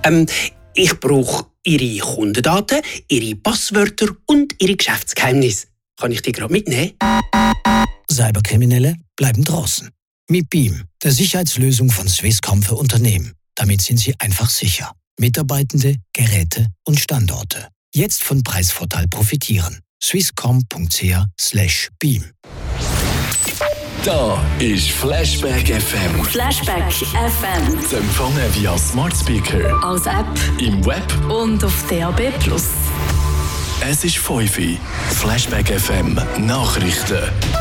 Ich brauche Ihre Kundendaten, Ihre Passwörter und Ihre Geschäftsgeheimnisse. Kann ich die gerade mitnehmen? Cyberkriminelle bleiben draußen. Mit Beam, der Sicherheitslösung von Swisscom für Unternehmen. Damit sind Sie einfach sicher. Mitarbeitende, Geräte und Standorte. Jetzt von Preisvorteil profitieren. swisscom.ch/beam. Da ist Flashback FM. Flashback FM. Zu empfangen via Smart Speaker, Als App im Web und auf DAB+. Es ist 5 Uhr. Flashback FM Nachrichten.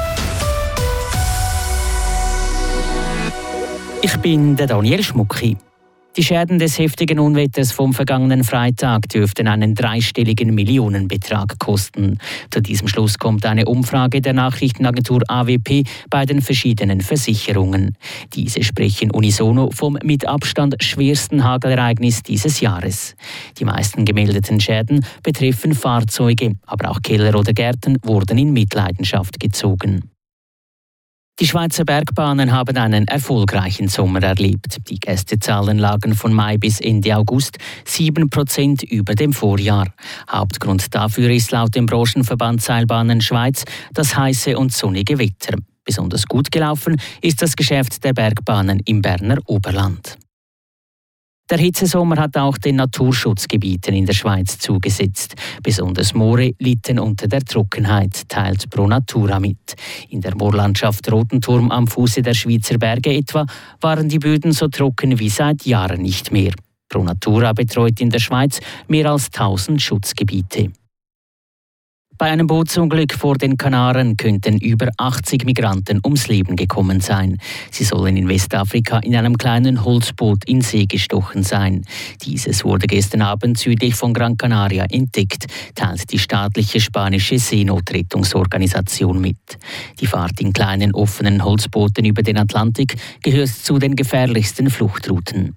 Ich bin der Daniel Schmucki. Die Schäden des heftigen Unwetters vom vergangenen Freitag dürften einen dreistelligen Millionenbetrag kosten. Zu diesem Schluss kommt eine Umfrage der Nachrichtenagentur AWP bei den verschiedenen Versicherungen. Diese sprechen unisono vom mit Abstand schwersten Hagelereignis dieses Jahres. Die meisten gemeldeten Schäden betreffen Fahrzeuge, aber auch Keller oder Gärten wurden in Mitleidenschaft gezogen. Die Schweizer Bergbahnen haben einen erfolgreichen Sommer erlebt. Die Gästezahlen lagen von Mai bis Ende August 7% über dem Vorjahr. Hauptgrund dafür ist laut dem Branchenverband Seilbahnen Schweiz das heiße und sonnige Wetter. Besonders gut gelaufen ist das Geschäft der Bergbahnen im Berner Oberland. Der Hitzesommer hat auch den Naturschutzgebieten in der Schweiz zugesetzt. Besonders Moore litten unter der Trockenheit, teilt Pro Natura mit. In der Moorlandschaft Rotenturm am Fuße der Schweizer Berge etwa waren die Böden so trocken wie seit Jahren nicht mehr. Pro Natura betreut in der Schweiz mehr als 1000 Schutzgebiete. Bei einem Bootsunglück vor den Kanaren könnten über 80 Migranten ums Leben gekommen sein. Sie sollen in Westafrika in einem kleinen Holzboot in See gestochen sein. Dieses wurde gestern Abend südlich von Gran Canaria entdeckt, teilt die staatliche spanische Seenotrettungsorganisation mit. Die Fahrt in kleinen offenen Holzbooten über den Atlantik gehört zu den gefährlichsten Fluchtrouten.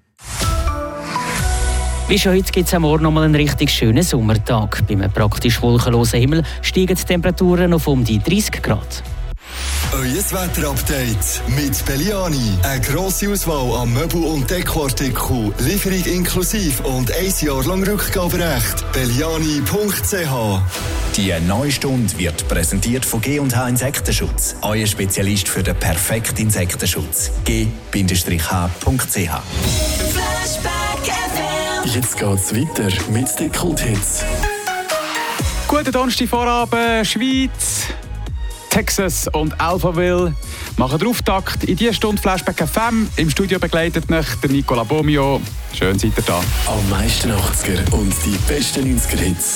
Wie schon heute gibt es am Morgen noch mal einen richtig schönen Sommertag. Bei einem praktisch wolkenlosen Himmel steigen die Temperaturen auf um die 30 Grad. Euer Wetterupdate mit Belliani. Eine grosse Auswahl an Möbel- und Dekoartikeln, Lieferung inklusive und 1 Jahr lang Rückgaberecht. Belliani.ch. Die neue Stunde wird präsentiert von G&H Insektenschutz. Euer Spezialist für den perfekten Insektenschutz. g-h.ch. Jetzt geht's weiter mit den Kulthits. Guten Donnerstagvorabend, Schweiz, Texas und Alphaville machen den Auftakt in dieser Stunde Flashback FM. Im Studio begleitet mich der Nicola Bomio. Schön seid ihr da. Am meisten 80er und die besten 90er-Hits.